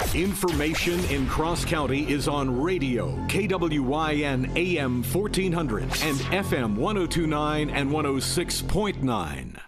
Information in Cross County is on radio, KWYN AM 1400 and FM 1029 and 106.9.